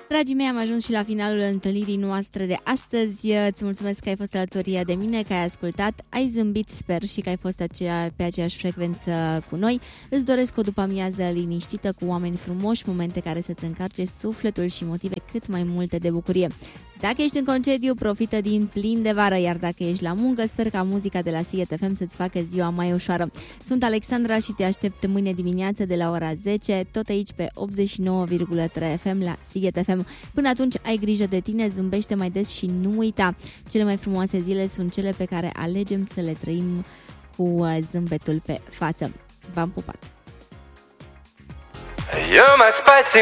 Dragii mei, am ajuns și la finalul întâlnirii noastre de astăzi. Îți mulțumesc că ai fost alături de mine, că ai ascultat, ai zâmbit, sper, și că ai fost pe aceeași frecvență cu noi. Îți doresc o după-amiază liniștită, cu oameni frumoși, momente care să-ți încarce sufletul și motive cât mai multe de bucurie. Dacă ești în concediu, profită din plin de vară, iar dacă ești la muncă, sper ca muzica de la Sighet FM să-ți facă ziua mai ușoară. Sunt Alexandra și te aștept mâine dimineață de la ora 10, tot aici pe 89,3 FM la Sighet FM. Până atunci, ai grijă de tine, zâmbește mai des și nu uita, cele mai frumoase zile sunt cele pe care alegem să le trăim cu zâmbetul pe față. V-am pupat!